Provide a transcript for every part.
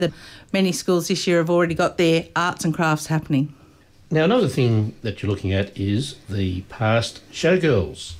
that many schools this year have already got their arts and crafts happening. Now, another thing that you're looking at is the past showgirls.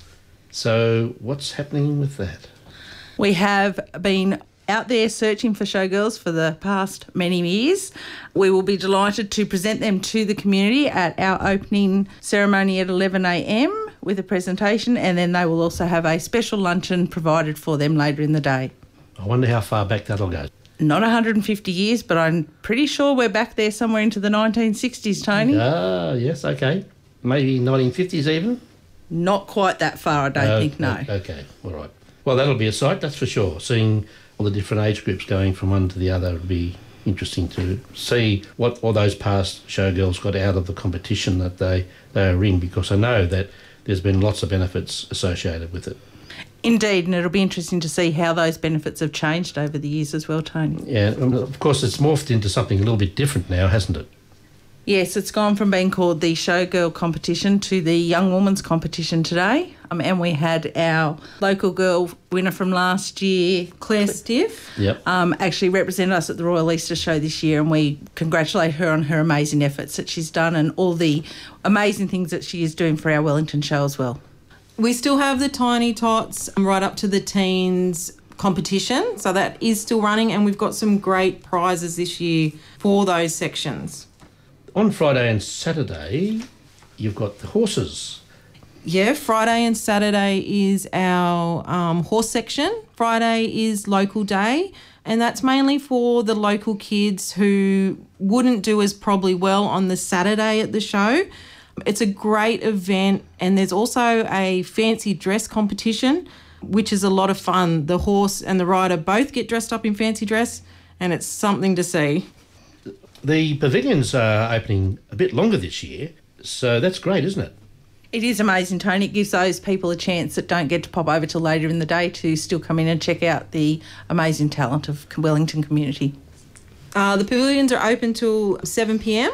So what's happening with that? We have been out there searching for showgirls for the past many years. We will be delighted to present them to the community at our opening ceremony at 11 a.m. with a presentation, and then they will also have a special luncheon provided for them later in the day. I wonder how far back that'll go. Not 150 years, but I'm pretty sure we're back there somewhere into the 1960s, Tony. Ah, yes, okay. Maybe 1950s even? Not quite that far, I don't think, no. Okay, all right. Well, that'll be a sight, that's for sure. Seeing all the different age groups going from one to the other would be interesting to see what all those past showgirls got out of the competition that they are in, because I know that there's been lots of benefits associated with it. Indeed, and it'll be interesting to see how those benefits have changed over the years as well, Tony. Yeah, and of course it's morphed into something a little bit different now, hasn't it? Yes, it's gone from being called the Showgirl competition to the Young Woman's competition today. And we had our local girl winner from last year, Claire Stiff, actually represent us at the Royal Easter Show this year, and we congratulate her on her amazing efforts that she's done and all the amazing things that she is doing for our Wellington show as well. We still have the Tiny Tots right up to the teens competition, so that is still running, and we've got some great prizes this year for those sections. On Friday and Saturday, you've got the horses. Yeah, Friday and Saturday is our horse section. Friday is local day, and that's mainly for the local kids who wouldn't do as probably well on the Saturday at the show. It's a great event, and there's also a fancy dress competition, which is a lot of fun. The horse and the rider both get dressed up in fancy dress, and it's something to see. The pavilions are opening a bit longer this year, so that's great, isn't it? It is amazing, Tony. It gives those people a chance that don't get to pop over till later in the day to still come in and check out the amazing talent of Wellington community. The pavilions are open till 7 p.m,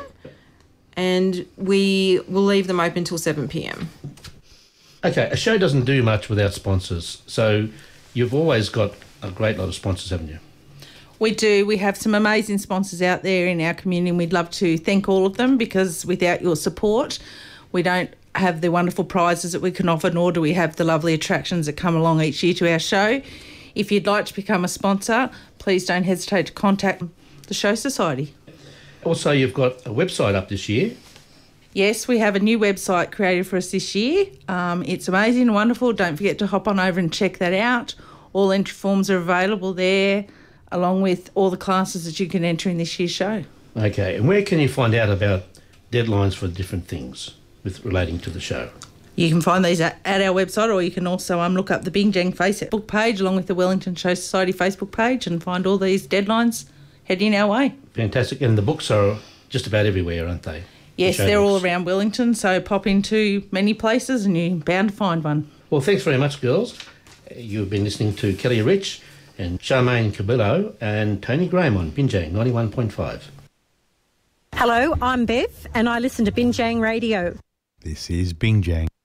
and we will leave them open till 7 p.m. Okay, a show doesn't do much without sponsors, so you've always got a great lot of sponsors, haven't you? We do. We have some amazing sponsors out there in our community, and we'd love to thank all of them, because without your support, we don't have the wonderful prizes that we can offer, nor do we have the lovely attractions that come along each year to our show. If you'd like to become a sponsor, please don't hesitate to contact the Show Society. Also, you've got a website up this year. Yes, we have a new website created for us this year. It's amazing and wonderful. Don't forget to hop on over and check that out. All entry forms are available there, along with all the classes that you can enter in this year's show. Okay, and where can you find out about deadlines for different things with relating to the show? You can find these at our website, or you can also look up the Bingjang Facebook page along with the Wellington Show Society Facebook page and find all these deadlines heading our way. Fantastic. And the books are just about everywhere, aren't they? Yes, they're all around Wellington, so pop into many places and you're bound to find one. Well, thanks very much, girls. You've been listening to Kelly Rich and Charmaine Cabillo and Tony Graham on Bingjang 91.5. Hello, I'm Bev and I listen to Bingjang Radio. This is Bingjang.